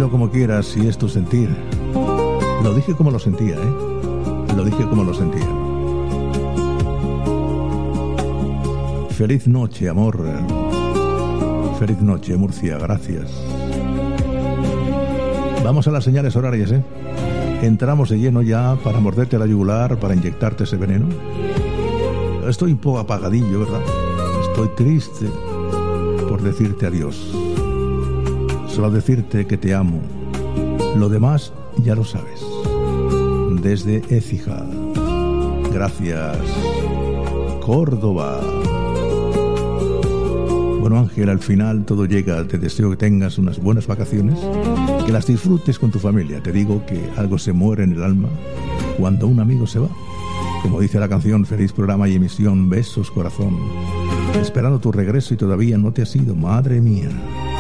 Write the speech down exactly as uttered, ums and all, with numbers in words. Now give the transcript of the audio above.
Dilo como quieras si es tu sentir. Lo dije como lo sentía, ¿eh? Lo dije como lo sentía. Feliz noche, amor. Feliz noche, Murcia. Gracias. Vamos a las señales horarias, ¿eh? Entramos de lleno ya para morderte la yugular, para inyectarte ese veneno. Estoy un poco apagadillo, ¿verdad? Estoy triste por decirte adiós. Solo decirte que te amo. Lo demás ya lo sabes. Desde Écija. Gracias. Córdoba. Bueno, Ángel, al final todo llega. Te deseo que tengas unas buenas vacaciones, que las disfrutes con tu familia. Te digo que algo se muere en el alma cuando un amigo se va. Como dice la canción, feliz programa y emisión, besos, corazón. Esperando tu regreso y todavía no te has ido, madre mía.